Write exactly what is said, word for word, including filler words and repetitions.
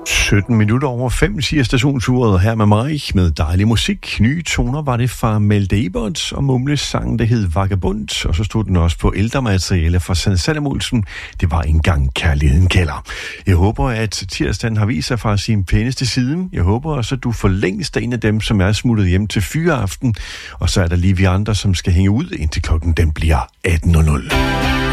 sytten minutter over fem, siger stationsuret her med mig, med dejlig musik. Nye toner var det fra Malte Ebert og Mumles sang, der hed Vagabond, og så stod den også på ældre materiale fra Sanne Salomonsen. Det var engang Kærligheden kalder. Jeg håber, at tirsdagen har vist sig fra sin pæneste side. Jeg håber også, at du for længst er en af dem, som er smuttet hjem til fyreaften, og så er der lige vi andre, som skal hænge ud, indtil klokken den bliver atten nul nul.